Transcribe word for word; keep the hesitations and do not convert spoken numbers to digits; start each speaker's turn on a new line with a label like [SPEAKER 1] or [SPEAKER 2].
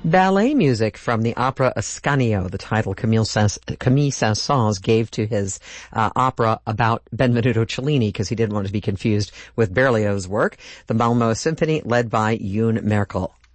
[SPEAKER 1] Ballet music from the opera Ascanio, the title Camille, Saint- Camille Saint-Saëns gave to his uh, opera about Benvenuto Cellini because he didn't want to be confused with Berlioz's work. The Malmö Symphony led by Yoon Merkel.